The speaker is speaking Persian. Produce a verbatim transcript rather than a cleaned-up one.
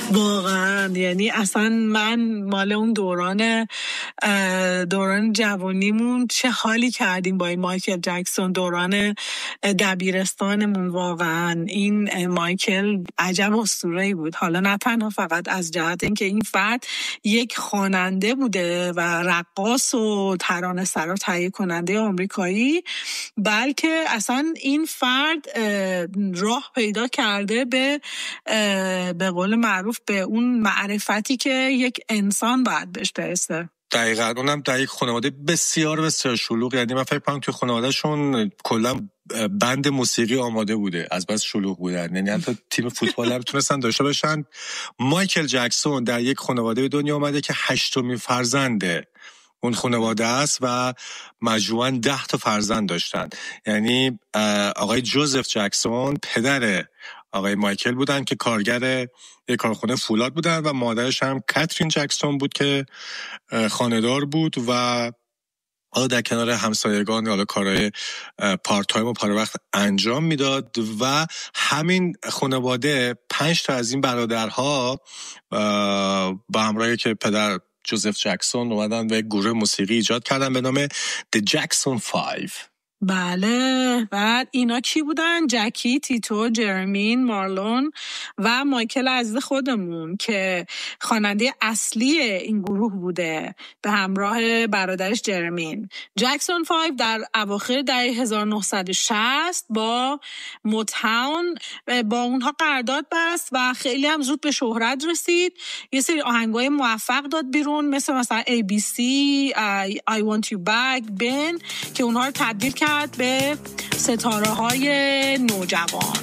واقعا یعنی اصلا من مال اون دوران دوران جوانیمون چه حالی کردیم با این مایکل جکسون، دوران دبیرستانمون. واقعا این مایکل عجب اسطوره‌ای بود. حالا نه تنها فقط از جهت اینکه این فرد یک خواننده بوده و رقاص و ترانه‌سرا تهیه کننده آمریکایی، بلکه اصلا این فرد راه پیدا کرده به به قول معروف به اون معرفتی که یک انسان باید بهش برسه. دقیقاً، اونم در یک خانواده بسیار بسیار شلوغ. یعنی من فکر کنم توی خانوادهشون کلا بند موسیقی آماده بوده، از بس شلوغ بودن. یعنی حتی تیم فوتبال هم تونستن داشته باشن. مایکل جکسون در یک خانواده به دنیا اومده که هشتمین فرزنده اون خانواده است و مجموعاً ده تا فرزند داشتن. یعنی آقای جوزف جکسون پدر آقای مایکل بودن که کارگر یک کارخانه فولاد بودن و مادرش هم کاترین جکسون بود که خانه‌دار بود و حالا در کنار همسایگان حالا کارهای پارت تایم و پاره وقت انجام میداد. و همین خانواده پنج تا از این برادرها با همراهی که پدر جوزف جکسون اومدن و یک گروه موسیقی ایجاد کردن به نام The Jackson Five. بله. بعد اینا کی بودن؟ جکی، تیتو، جرمین، مارلون و مایکل عزیز خودمون که خواننده اصلی این گروه بوده به همراه برادرش جرمین. جکسون فایو در اواخر دهه هزار و نهصد و شصت با موتاون با اونها قرارداد بست و خیلی هم زود به شهرت رسید. یه سری آهنگای موفق داد بیرون، مثل مثلا ای بی سی، I Want You Back، بن، که اونها رو تبدیل کرد به ستاره های نوجوان.